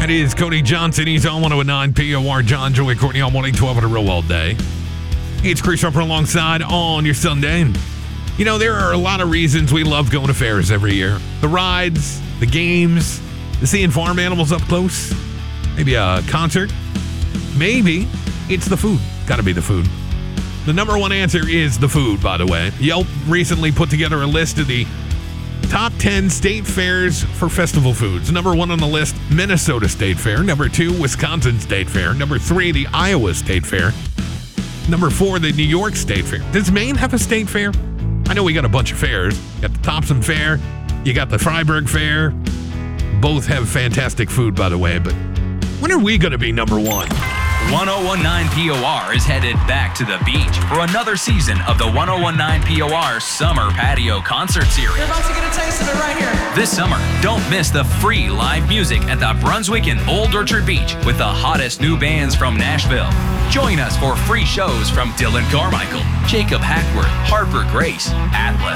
That is Cody Johnson. He's on 109 POR. John, Joey, Courtney on 112 on a real all day. It's Chris Harper alongside on your Sunday. You know, there are a lot of reasons we love going to fairs every year. The rides, the games, the seeing farm animals up close, maybe a concert. Maybe it's the food. Gotta be the food. The number one answer is the food, by the way. Yelp recently put together a list of the top 10 state fairs for festival foods. Number one on the list, Minnesota State Fair. Number two, Wisconsin State Fair. Number three, the Iowa State Fair. Number four, the New York State Fair. Does Maine have a state fair? I know we got a bunch of fairs. You got the Thompson Fair. You got the Freiburg Fair. Both have fantastic food, by the way, but when are we going to be number one? 1019 POR is headed back to the beach for another season of the 1019 POR Summer Patio Concert Series. You're about to get a taste of it right here. This summer, don't miss the free live music at the Brunswick and Old Orchard Beach with the hottest new bands from Nashville. Join us for free shows from Dylan Carmichael, Jacob Hackworth, Harper Grace, Atlas,